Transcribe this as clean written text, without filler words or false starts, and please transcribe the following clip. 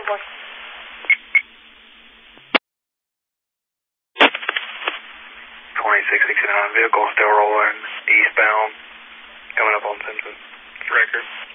1. 2669 vehicle still rolling eastbound, coming up on Simpson. Record.